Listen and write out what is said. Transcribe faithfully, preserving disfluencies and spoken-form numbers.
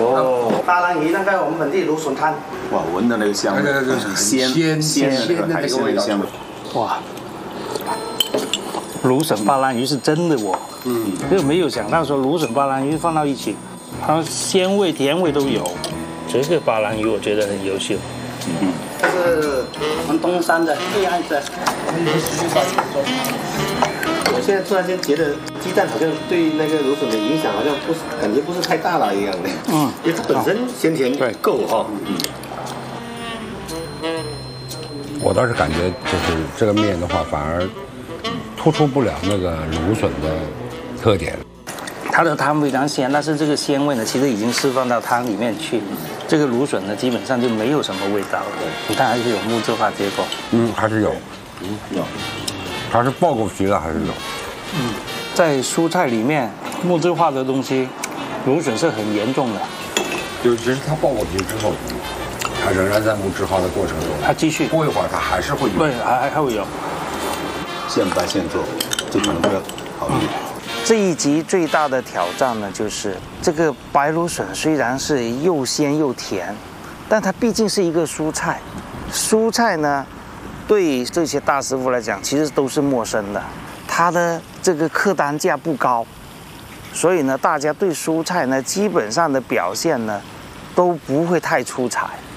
哦，巴兰鱼那个我们本地芦笋汤。 哇，闻到那个香味， 那个很鲜鲜鲜的鲜的那海鲜个味道的香味。 哇，芦笋巴兰鱼是真的我，嗯，就没有想到说芦笋巴兰鱼放到一起，它鲜味甜味都有。这个巴兰鱼我觉得很优秀。 嗯，这是我们东山的最爱的。我现在突然间觉得鸡蛋好像对那个芦笋的影响好像不是，感觉不是太大了一样的。嗯，因为它本身鲜甜对够哈。嗯。 我倒是感觉就是这个面的话，反而突出不了那个芦笋的特点。 它的汤非常鲜，但是这个鲜味呢，其实已经释放到汤里面去。这个芦笋呢，基本上就没有什么味道了。你看还是有木质化结构。 嗯，还是有。嗯，有。还是爆过皮的，还是有。 嗯，在蔬菜里面，木质化的东西，芦笋是很严重的。 就其实它爆过皮之后，它仍然在木质化的过程中， 它继续过一会儿它还是会有。 对，还还会有。 现掰现做，就可能会好一点。 这一集最大的挑战呢，就是这个白芦笋虽然是又鲜又甜，但它毕竟是一个蔬菜。蔬菜呢，对这些大师傅来讲，其实都是陌生的。它的这个客单价不高，所以呢，大家对蔬菜呢，基本上的表现呢，都不会太出彩。